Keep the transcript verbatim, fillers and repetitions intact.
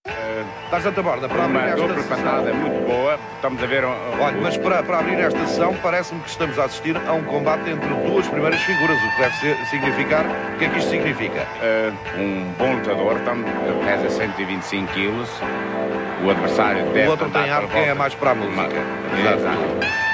Estás a borda para abrir Uma esta dupla sessão. patada muito boa. Estamos a ver... um- Olha, mas para, para abrir esta sessão, parece-me que estamos a assistir a um combate entre duas primeiras figuras, o que deve ser, significar... O que é que isto significa? eh, um bom lutador, estamos, pesa cento e vinte e cinco quilos. O adversário deve... O outro tem andar ar por quem é volta- mais para a música. Exato.